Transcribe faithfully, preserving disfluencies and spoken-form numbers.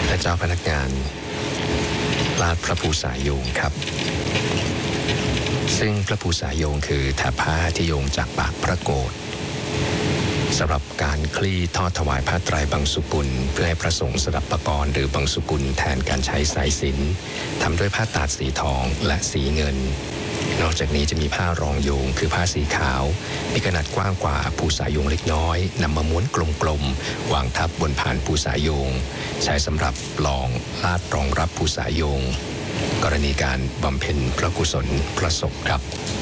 และเจ้าพนักงานลาดพระภูษาโยงครับซึ่งพระภูษาโยงคือแถบผ้าที่โยงจากปากพระโกฐสำหรับการคลี่ทอดถวายผ้าไตรบังสุกุลเพื่อให้พระสงฆ์สดับประกรณ์หรือบังสุกุลแทนการใช้สายสิญจน์ทำด้วยผ้าตาดสีทองและสีเงินนอกจากนี้จะมีผ้ารองโยงคือผ้าสีขาวมีขนาดกว้างกว่าภูษาโยงเล็กน้อยนำมาม้วนกลมๆวางทับบนผ่านภูษาโยงใช้สำหรับรองลาดรองรับภูษาโยงกรณีการบำเพ็ญพระกุศลพระศพครับ